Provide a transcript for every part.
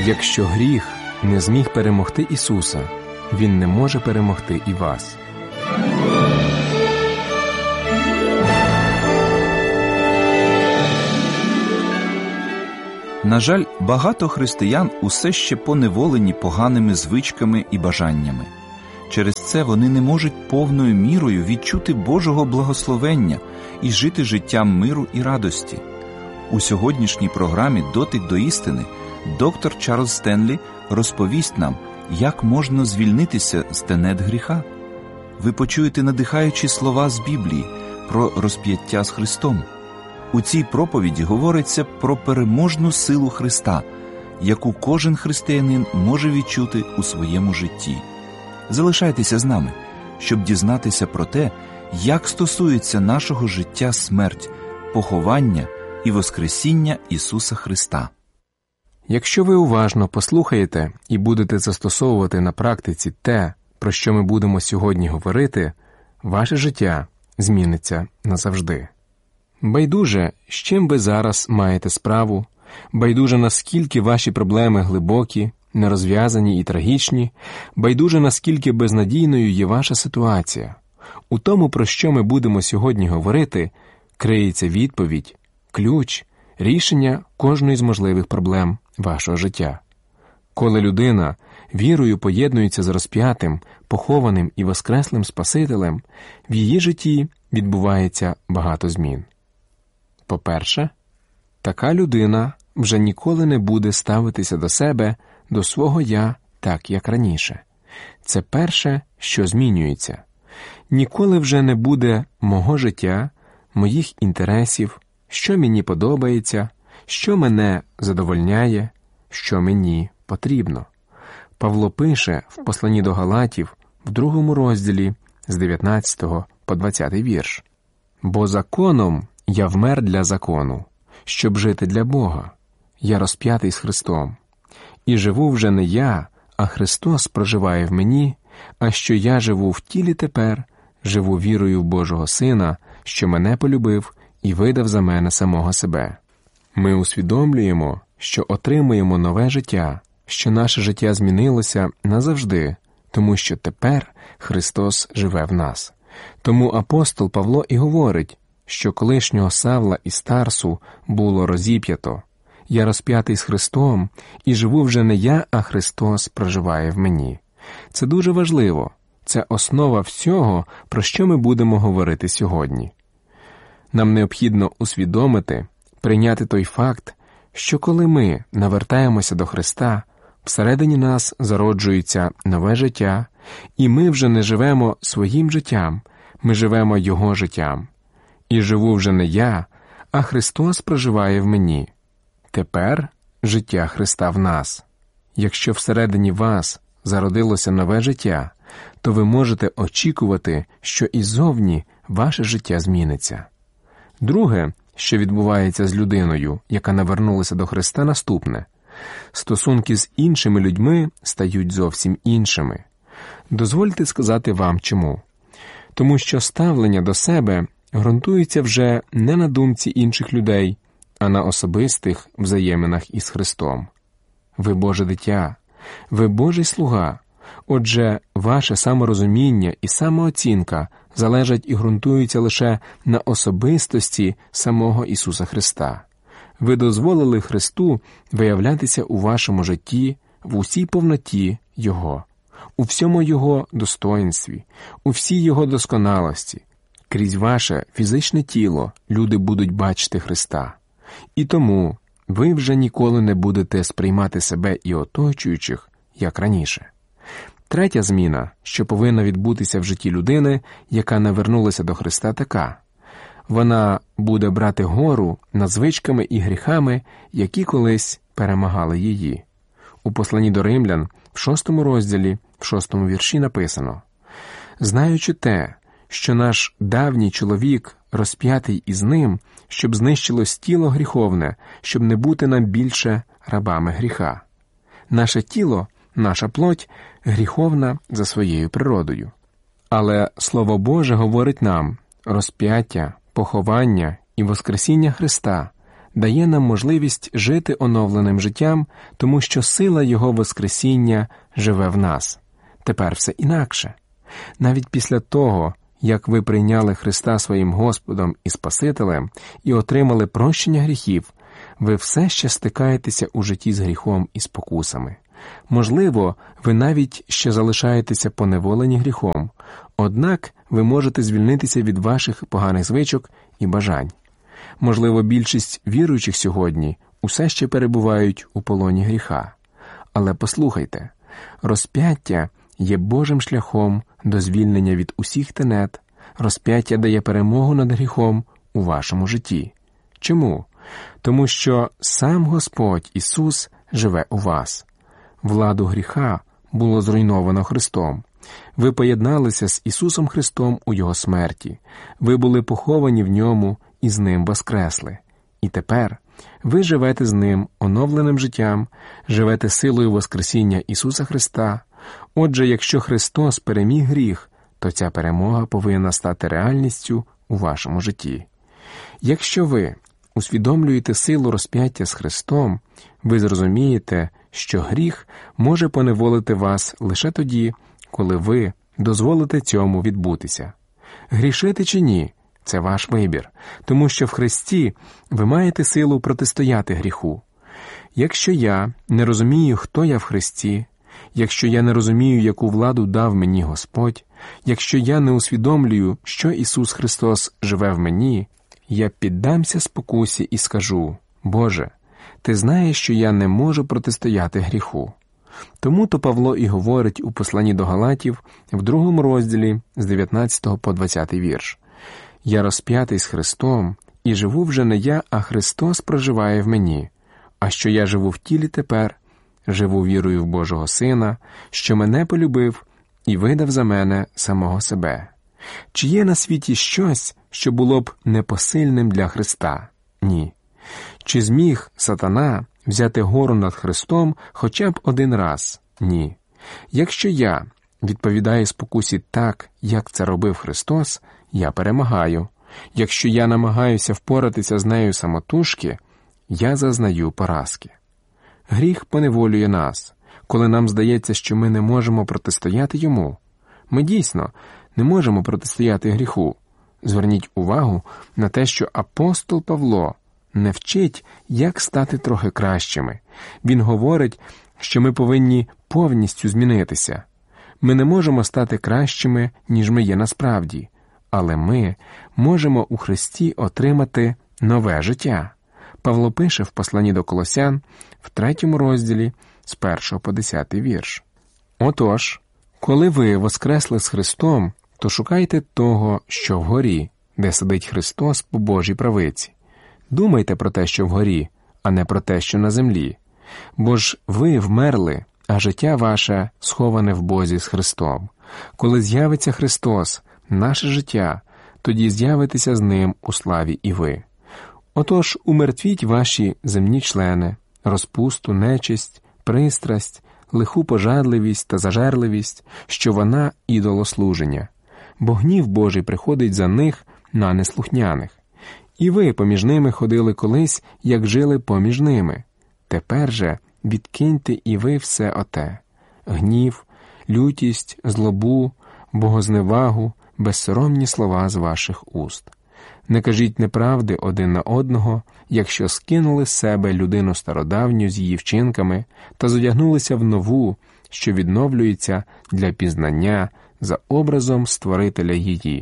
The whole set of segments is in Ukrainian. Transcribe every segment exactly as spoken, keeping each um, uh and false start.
Якщо гріх не зміг перемогти Ісуса, Він не може перемогти і вас. На жаль, багато християн усе ще поневолені поганими звичками і бажаннями. Через це вони не можуть повною мірою відчути Божого благословення і жити життям миру і радості. У сьогоднішній програмі «Дотик до істини» доктор Чарльз Стенлі розповість нам, як можна звільнитися з тенет гріха. Ви почуєте надихаючі слова з Біблії про розп'яття з Христом. У цій проповіді говориться про переможну силу Христа, яку кожен християнин може відчути у своєму житті. Залишайтеся з нами, щоб дізнатися про те, як стосується нашого життя смерть, поховання і воскресіння Ісуса Христа. Якщо ви уважно послухаєте і будете застосовувати на практиці те, про що ми будемо сьогодні говорити, ваше життя зміниться назавжди. Байдуже, з чим ви зараз маєте справу, байдуже, наскільки ваші проблеми глибокі, нерозв'язані і трагічні, байдуже, наскільки безнадійною є ваша ситуація. У тому, про що ми будемо сьогодні говорити, криється відповідь, ключ, рішення кожної з можливих проблем вашого життя. Коли людина вірою поєднується з розп'ятим, похованим і воскреслим Спасителем, в її житті відбувається багато змін. По-перше, така людина вже ніколи не буде ставитися до себе, до свого «я» так, як раніше. Це перше, що змінюється. Ніколи вже не буде мого життя, моїх інтересів, що мені подобається, що мене задовольняє, що мені потрібно. Павло пише в посланні до Галатів в другому розділі з дев'ятнадцятого по двадцятий вірш. «Бо законом я вмер для закону, щоб жити для Бога. Я розп'ятий з Христом. І живу вже не я, а Христос проживає в мені, а що я живу в тілі тепер, живу вірою в Божого Сина, що мене полюбив і видав за мене самого себе». Ми усвідомлюємо, що отримуємо нове життя, що наше життя змінилося назавжди, тому що тепер Христос живе в нас. Тому апостол Павло і говорить, що колишнього Савла і Старсу було розіп'ято. Я розп'ятий з Христом, і живу вже не я, а Христос проживає в мені. Це дуже важливо. Це основа всього, про що ми будемо говорити сьогодні. Нам необхідно усвідомити, прийняти той факт, що коли ми навертаємося до Христа, всередині нас зароджується нове життя, і ми вже не живемо своїм життям, ми живемо Його життям. І живу вже не я, а Христос проживає в мені. Тепер життя Христа в нас. Якщо всередині вас зародилося нове життя, то ви можете очікувати, що і зовні ваше життя зміниться. Друге, що відбувається з людиною, яка навернулася до Христа, наступне. Стосунки з іншими людьми стають зовсім іншими. Дозвольте сказати вам чому. Тому що ставлення до себе ґрунтується вже не на думці інших людей, а на особистих взаєминах із Христом. Ви Боже дитя, ви Божий слуга. Отже, ваше саморозуміння і самооцінка залежать і ґрунтуються лише на особистості самого Ісуса Христа. Ви дозволили Христу виявлятися у вашому житті в усій повноті Його, у всьому Його достоїнстві, у всій Його досконалості. Крізь ваше фізичне тіло люди будуть бачити Христа. І тому ви вже ніколи не будете сприймати себе і оточуючих, як раніше. Третя зміна, що повинна відбутися в житті людини, яка навернулася до Христа, така. Вона буде брати гору над звичками і гріхами, які колись перемагали її. У посланні до Римлян, в шостому розділі, в шостому вірші написано: «Знаючи те, що наш давній чоловік розп'ятий із ним, щоб знищилось тіло гріховне, щоб не бути нам більше рабами гріха. Наше тіло, наша плоть гріховна за своєю природою. Але Слово Боже говорить нам: розп'яття, поховання і воскресіння Христа дає нам можливість жити оновленим життям, тому що сила Його Воскресіння живе в нас. Тепер все інакше. Навіть після того, як ви прийняли Христа своїм Господом і Спасителем і отримали прощення гріхів, ви все ще стикаєтеся у житті з гріхом і спокусами. Можливо, ви навіть ще залишаєтеся поневолені гріхом, однак ви можете звільнитися від ваших поганих звичок і бажань. Можливо, більшість віруючих сьогодні усе ще перебувають у полоні гріха. Але послухайте, розп'яття є Божим шляхом до звільнення від усіх тенет, розп'яття дає перемогу над гріхом у вашому житті. Чому? Тому що сам Господь Ісус живе у вас. Владу гріха було зруйновано Христом. Ви поєдналися з Ісусом Христом у Його смерті. Ви були поховані в Ньому і з Ним воскресли. І тепер ви живете з Ним оновленим життям, живете силою Воскресіння Ісуса Христа. Отже, якщо Христос переміг гріх, то ця перемога повинна стати реальністю у вашому житті. Якщо ви усвідомлюєте силу розп'яття з Христом, ви зрозумієте, що гріх може поневолити вас лише тоді, коли ви дозволите цьому відбутися. Грішити чи ні – це ваш вибір, тому що в Христі ви маєте силу протистояти гріху. Якщо я не розумію, хто я в Христі, якщо я не розумію, яку владу дав мені Господь, якщо я не усвідомлюю, що Ісус Христос живе в мені, я піддамся спокусі і скажу: «Боже, Ти знаєш, що я не можу протистояти гріху». Тому-то Павло і говорить у посланні до Галатів в другому розділі з дев'ятнадцятого по двадцятий вірш: «Я розп'ятий з Христом, і живу вже не я, а Христос проживає в мені. А що я живу в тілі тепер, живу вірою в Божого Сина, що мене полюбив і видав за мене самого себе». Чи є на світі щось, що було б непосильним для Христа? Ні. Чи зміг сатана взяти гору над Христом хоча б один раз? Ні. Якщо я відповідаю спокусі так, як це робив Христос, я перемагаю. Якщо я намагаюся впоратися з нею самотужки, я зазнаю поразки. Гріх поневолює нас, коли нам здається, що ми не можемо протистояти йому. Ми дійсно не можемо протистояти гріху. Зверніть увагу на те, що апостол Павло не вчить, як стати трохи кращими. Він говорить, що ми повинні повністю змінитися. Ми не можемо стати кращими, ніж ми є насправді, але ми можемо у Христі отримати нове життя. Павло пише в посланні до Колосян в третьому розділі з першого по десятий вірш. «Отож, коли ви воскресли з Христом, то шукайте того, що вгорі, де сидить Христос по Божій правиці. Думайте про те, що вгорі, а не про те, що на землі. Бо ж ви вмерли, а життя ваше сховане в Бозі з Христом. Коли з'явиться Христос, наше життя, тоді з'явитеся з Ним у славі і ви. Отож, умертвіть ваші земні члени, розпусту, нечисть, пристрасть, лиху пожадливість та зажерливість, що вона ідолослуження. Бо гнів Божий приходить за них на неслухняних. І ви поміж ними ходили колись, як жили поміж ними. Тепер же відкиньте і ви все оте: гнів, лютість, злобу, богозневагу, безсоромні слова з ваших уст. Не кажіть неправди один на одного, якщо скинули з себе людину стародавню з її вчинками та зодягнулися в нову, що відновлюється для пізнання за образом Створителя її».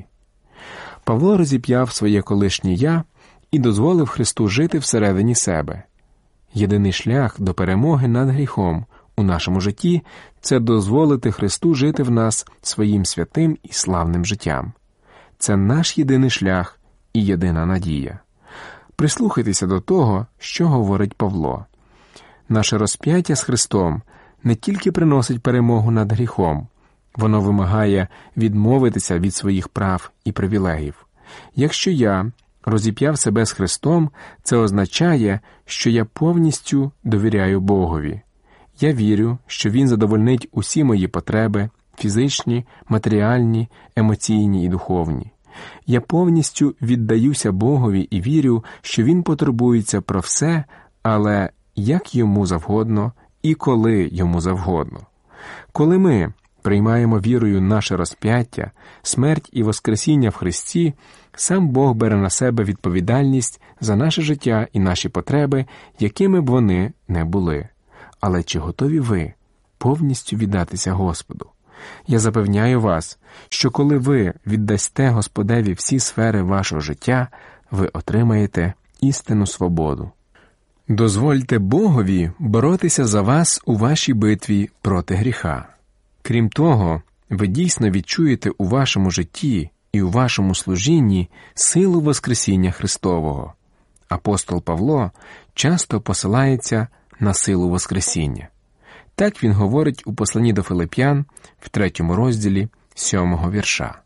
Павло розіп'яв своє колишнє «я» і дозволив Христу жити всередині себе. Єдиний шлях до перемоги над гріхом у нашому житті – це дозволити Христу жити в нас своїм святим і славним життям. Це наш єдиний шлях і єдина надія. Прислухайтеся до того, що говорить Павло. Наше розп'яття з Христом не тільки приносить перемогу над гріхом, воно вимагає відмовитися від своїх прав і привілегів. Якщо я розіп'яв себе з Христом, це означає, що я повністю довіряю Богові. Я вірю, що Він задовольнить усі мої потреби – фізичні, матеріальні, емоційні і духовні. Я повністю віддаюся Богові і вірю, що Він потурбується про все, але як йому завгодно і коли йому завгодно. Коли ми приймаємо вірою наше розп'яття, смерть і воскресіння в Христі, сам Бог бере на себе відповідальність за наше життя і наші потреби, якими б вони не були. Але чи готові ви повністю віддатися Господу? Я запевняю вас, що коли ви віддасте Господеві всі сфери вашого життя, ви отримаєте істинну свободу. Дозвольте Богові боротися за вас у вашій битві проти гріха. Крім того, ви дійсно відчуєте у вашому житті і у вашому служінні силу Воскресіння Христового. Апостол Павло часто посилається на силу Воскресіння. Так він говорить у посланні до Филип'ян в третьому розділі сьомого вірша.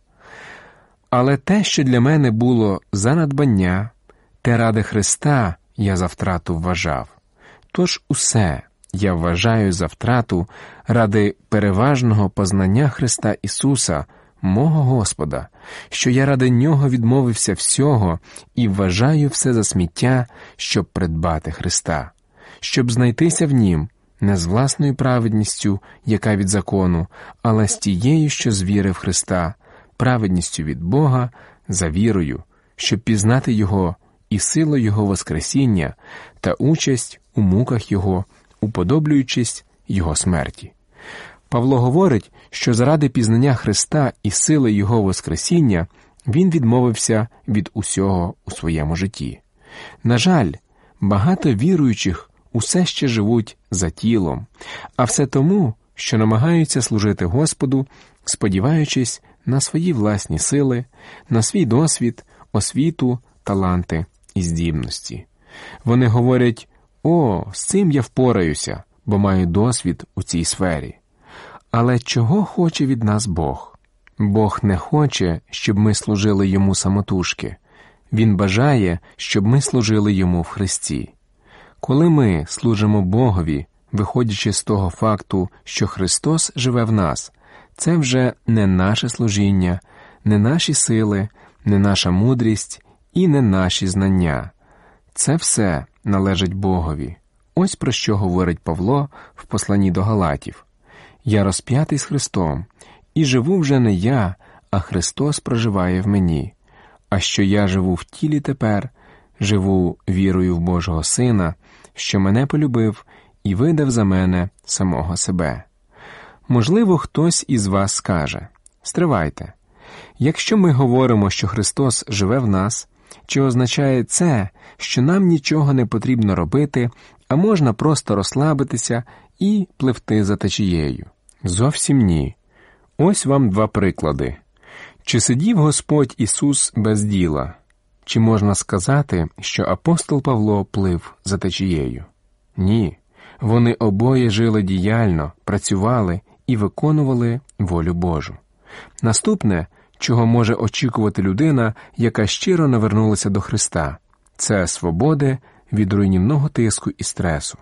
«Але те, що для мене було за надбання, те ради Христа я за втрату вважав. Тож усе я вважаю за втрату ради переважного познання Христа Ісуса, мого Господа, що я ради Нього відмовився всього і вважаю все за сміття, щоб придбати Христа, щоб знайтися в Нім, не з власною праведністю, яка від закону, але з тією, що з віри в Христа, праведністю від Бога, за вірою, щоб пізнати Його і силу Його воскресіння та участь у муках Його, уподоблюючись Його смерті». Павло говорить, що заради пізнання Христа і сили Його воскресіння він відмовився від усього у своєму житті. На жаль, багато віруючих усе ще живуть за тілом, а все тому, що намагаються служити Господу, сподіваючись на свої власні сили, на свій досвід, освіту, таланти і здібності. Вони говорять: «О, з цим я впораюся, бо маю досвід у цій сфері». Але чого хоче від нас Бог? Бог не хоче, щоб ми служили Йому самотужки. Він бажає, щоб ми служили Йому в Христі. Коли ми служимо Богові, виходячи з того факту, що Христос живе в нас, це вже не наше служіння, не наші сили, не наша мудрість і не наші знання. Це все належить Богові. Ось про що говорить Павло в посланні до Галатів. «Я розп'ятий з Христом, і живу вже не я, а Христос проживає в мені. А що я живу в тілі тепер, живу вірою в Божого Сина, що мене полюбив і видав за мене самого себе». Можливо, хтось із вас скаже: «Стривайте, якщо ми говоримо, що Христос живе в нас, чи означає це, що нам нічого не потрібно робити, а можна просто розслабитися і пливти за течією?» Зовсім ні. Ось вам два приклади. Чи сидів Господь Ісус без діла? Чи можна сказати, що апостол Павло плив за течією? Ні. Вони обоє жили діяльно, працювали і виконували волю Божу. Наступне, чого може очікувати людина, яка щиро навернулася до Христа, це свободи від руйнівного тиску і стресу.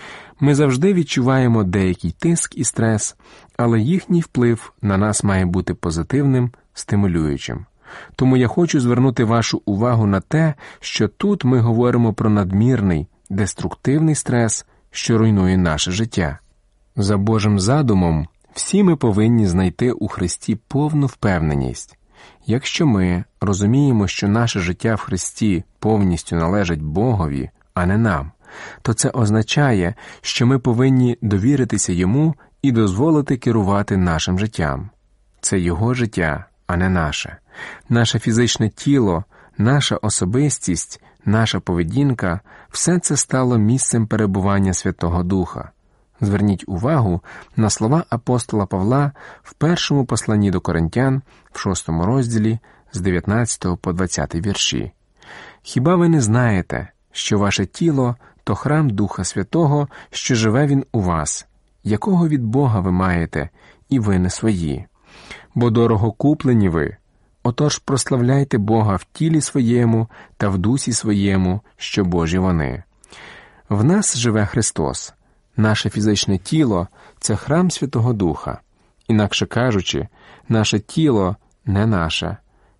Ми завжди відчуваємо деякий тиск і стрес, але їхній вплив на нас має бути позитивним, стимулюючим. Тому я хочу звернути вашу увагу на те, що тут ми говоримо про надмірний, деструктивний стрес, що руйнує наше життя. За Божим задумом, всі ми повинні знайти у Христі повну впевненість. Якщо ми розуміємо, що наше життя в Христі повністю належить Богові, а не нам, то це означає, що ми повинні довіритися Йому і дозволити керувати нашим життям. Це Його життя, а не наше. Наше фізичне тіло, наша особистість, наша поведінка – все це стало місцем перебування Святого Духа. Зверніть увагу на слова апостола Павла в першому посланні до Коринтян в шостому розділі з дев'ятнадцятого по двадцятий вірші. «Хіба ви не знаєте, що ваше тіло – то храм Духа Святого, що живе Він у вас, якого від Бога ви маєте, і ви не свої? Бо дорого куплені ви, отож прославляйте Бога в тілі своєму та в дусі своєму, що Божі вони». В нас живе Христос. Наше фізичне тіло – це храм Святого Духа. Інакше кажучи, наше тіло не наше.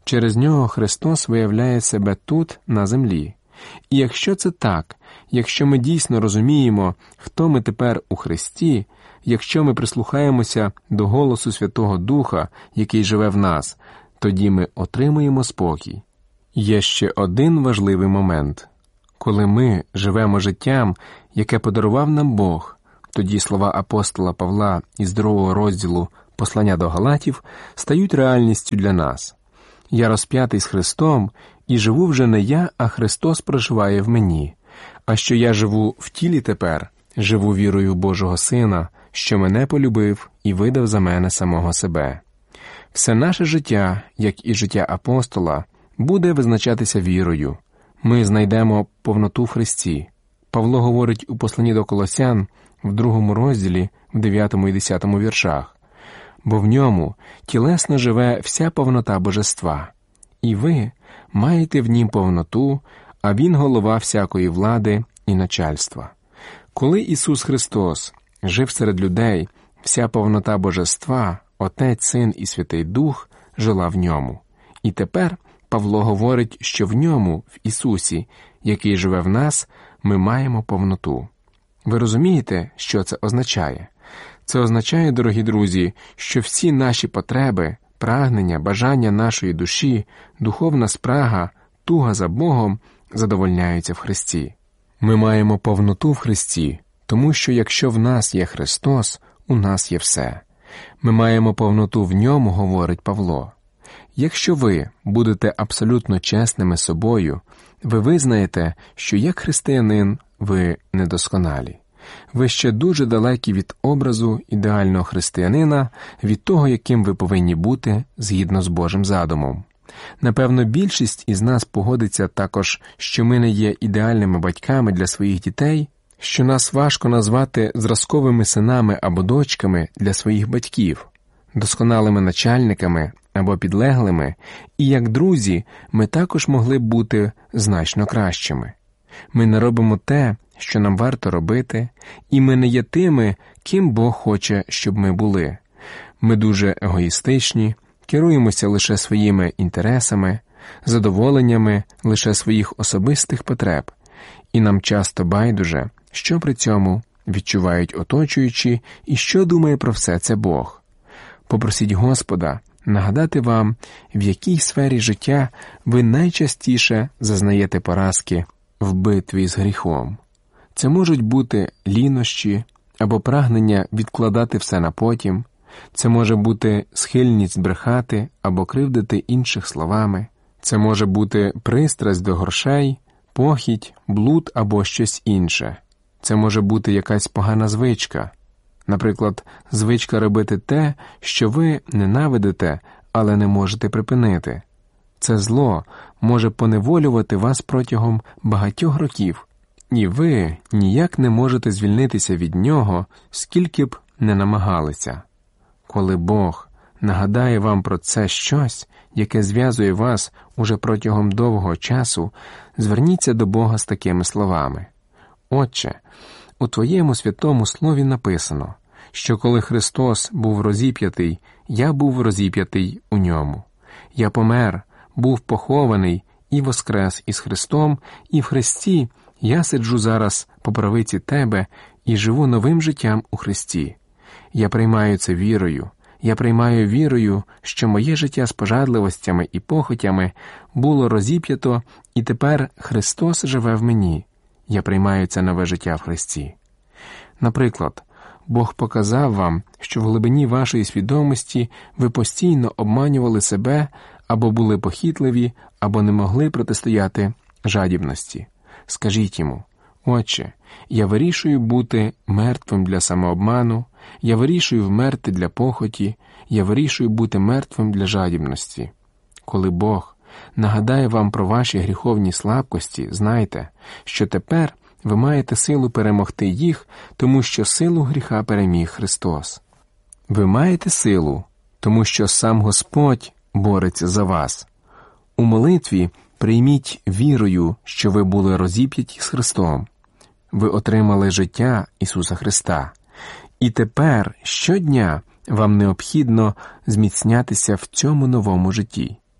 Через нього Христос виявляє себе тут, на землі. І якщо це так, якщо ми дійсно розуміємо, хто ми тепер у Христі, якщо ми прислухаємося до голосу Святого Духа, який живе в нас, тоді ми отримуємо спокій. Є ще один важливий момент. Коли ми живемо життям, яке подарував нам Бог, тоді слова апостола Павла із другого розділу «Послання до Галатів» стають реальністю для нас. «Я розп'ятий з Христом, і живу вже не я, а Христос проживає в мені. А що я живу в тілі тепер, живу вірою Божого Сина, що мене полюбив і видав за мене самого себе». Все наше життя, як і життя апостола, буде визначатися вірою. Ми знайдемо повноту в Христі. Павло говорить у посланні до Колосян в другому розділі, в дев'ятому і десятому віршах. «Бо в ньому тілесно живе вся повнота божества, і ви маєте в нім повноту, а він голова всякої влади і начальства». Коли Ісус Христос жив серед людей, вся повнота божества, Отець, Син і Святий Дух жила в ньому. І тепер Павло говорить, що в ньому, в Ісусі, який живе в нас, ми маємо повноту. Ви розумієте, що це означає? Це означає, дорогі друзі, що всі наші потреби, прагнення, бажання нашої душі, духовна спрага, туга за Богом задовольняються в Христі. Ми маємо повноту в Христі, тому що якщо в нас є Христос, у нас є все. Ми маємо повноту в ньому, говорить Павло. Якщо ви будете абсолютно чесними собою, ви визнаєте, що як християнин ви недосконалі. Ви ще дуже далекі від образу ідеального християнина, від того, яким ви повинні бути згідно з Божим задумом. Напевно, більшість із нас погодиться також, що ми не є ідеальними батьками для своїх дітей, що нас важко назвати зразковими синами або дочками для своїх батьків, досконалими начальниками або підлеглими, і як друзі ми також могли б бути значно кращими. Ми не робимо те, що нам варто робити, і ми не є тими, ким Бог хоче, щоб ми були. Ми дуже егоїстичні, керуємося лише своїми інтересами, задоволеннями лише своїх особистих потреб, і нам часто байдуже, що при цьому відчувають оточуючі і що думає про все це Бог. Попросіть Господа нагадати вам, в якій сфері життя ви найчастіше зазнаєте поразки в битві з гріхом. Це можуть бути лінощі або прагнення відкладати все на потім, це може бути схильність брехати або кривдити інших словами, це може бути пристрасть до грошей, похіть, блуд або щось інше. Це може бути якась погана звичка. Наприклад, звичка робити те, що ви ненавидите, але не можете припинити. Це зло може поневолювати вас протягом багатьох років, і ви ніяк не можете звільнитися від нього, скільки б не намагалися. Коли Бог нагадає вам про це щось, яке зв'язує вас уже протягом довгого часу, зверніться до Бога з такими словами. «Отче, у Твоєму святому слові написано, що коли Христос був розіп'ятий, я був розіп'ятий у ньому. Я помер, був похований і воскрес із Христом, і в Христі я сиджу зараз по правиці Тебе і живу новим життям у Христі. Я приймаю це вірою. Я приймаю вірою, що моє життя з пожадливостями і похотями було розіп'ято, і тепер Христос живе в мені. Я приймаю це нове життя в Христі». Наприклад, Бог показав вам, що в глибині вашої свідомості ви постійно обманювали себе або були похитливі, або не могли протистояти жадібності. Скажіть йому: «Отче, я вирішую бути мертвим для самообману, я вирішую вмерти для похоті, я вирішую бути мертвим для жадібності». Коли Бог нагадає вам про ваші гріховні слабкості, знайте, що тепер ви маєте силу перемогти їх, тому що силу гріха переміг Христос. Ви маєте силу, тому що сам Господь бореться за вас. У молитві прийміть вірою, що ви були розіп'яті з Христом. Ви отримали життя Ісуса Христа. І тепер щодня вам необхідно зміцнятися в цьому новому житті.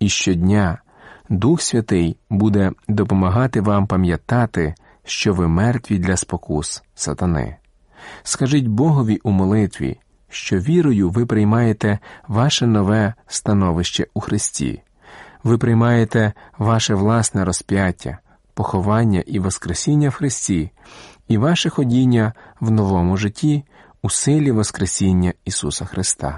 І щодня Дух Святий буде допомагати вам пам'ятати, що ви мертві для спокус сатани. Скажіть Богові у молитві, що вірою ви приймаєте ваше нове становище у Христі. Ви приймаєте ваше власне розп'яття, поховання і воскресіння в Христі, і ваше ходіння в новому житті у силі воскресіння Ісуса Христа.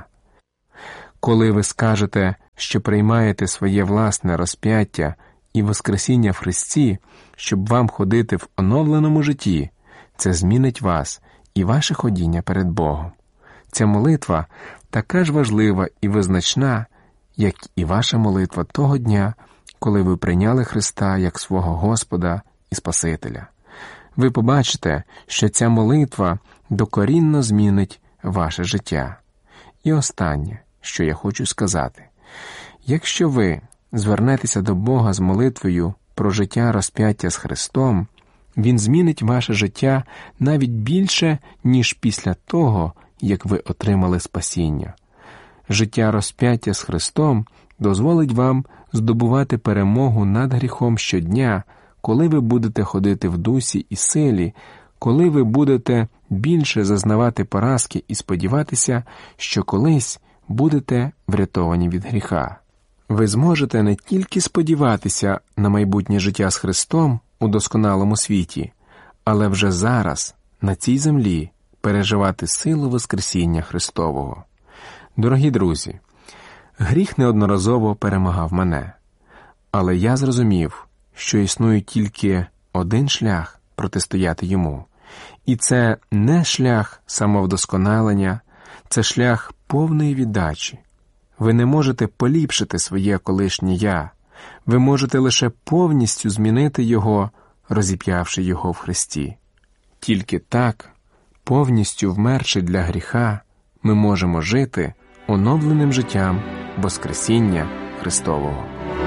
Коли ви скажете, що приймаєте своє власне розп'яття і воскресіння в Христі, щоб вам ходити в оновленому житті, це змінить вас і ваше ходіння перед Богом. Ця молитва така ж важлива і визначна, як і ваша молитва того дня, коли ви прийняли Христа як свого Господа і Спасителя. Ви побачите, що ця молитва докорінно змінить ваше життя. І останнє, що я хочу сказати. Якщо ви звернетеся до Бога з молитвою про життя розп'яття з Христом, Він змінить ваше життя навіть більше, ніж після того, як ви отримали спасіння. Життя розп'яття з Христом дозволить вам здобувати перемогу над гріхом щодня, коли ви будете ходити в дусі і силі, коли ви будете більше зазнавати поразки і сподіватися, що колись будете врятовані від гріха. Ви зможете не тільки сподіватися на майбутнє життя з Христом у досконалому світі, але вже зараз, на цій землі, переживати силу Воскресіння Христового. Дорогі друзі, гріх неодноразово перемагав мене, але я зрозумів, що існує тільки один шлях протистояти йому. І це не шлях самовдосконалення, це шлях повної віддачі. Ви не можете поліпшити своє колишнє «я», ви можете лише повністю змінити його, розіп'явши його в Христі. Тільки так, повністю вмерши для гріха, ми можемо жити оновленим життям Воскресіння Христового.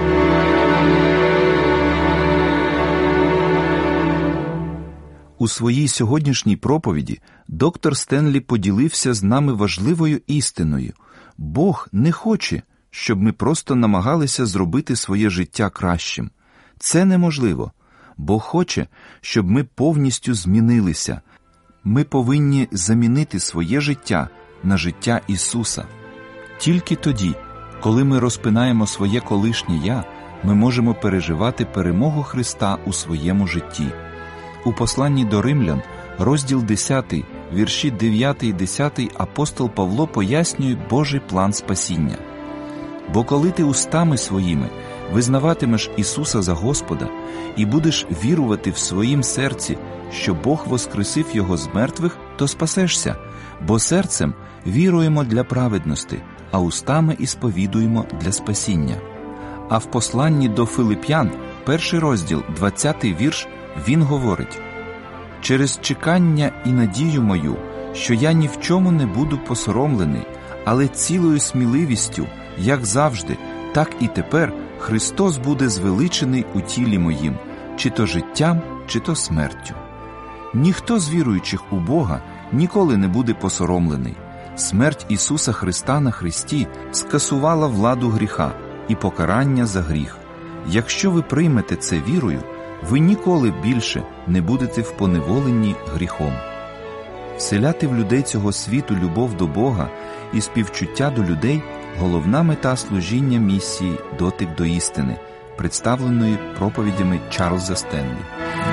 У своїй сьогоднішній проповіді доктор Стенлі поділився з нами важливою істиною. Бог не хоче, щоб ми просто намагалися зробити своє життя кращим. Це неможливо. Бог хоче, щоб ми повністю змінилися. Ми повинні замінити своє життя на життя Ісуса. Тільки тоді, коли ми розпинаємо своє колишнє «я», ми можемо переживати перемогу Христа у своєму житті. У посланні до Римлян, розділ десятий, вірші дев'ятий і десятий, апостол Павло пояснює Божий план спасіння. «Бо коли ти устами своїми визнаватимеш Ісуса за Господа і будеш вірувати в своїм серці, що Бог воскресив Його з мертвих, то спасешся, бо серцем віруємо для праведності, а устами ісповідуємо для спасіння». А в посланні до Филип'ян, перший розділ, двадцятий вірш, він говорить: «Через чекання і надію мою, що я ні в чому не буду посоромлений, але цілою сміливістю, як завжди, так і тепер Христос буде звеличений у тілі моїм, чи то життям, чи то смертю». Ніхто з віруючих у Бога ніколи не буде посоромлений. Смерть Ісуса Христа на хресті скасувала владу гріха і покарання за гріх. Якщо ви приймете це вірою, ви ніколи більше не будете в поневоленні гріхом. Вселяти в людей цього світу любов до Бога і співчуття до людей – головна мета служіння місії «Дотик до істини», представленої проповідями Чарльза Стенлі.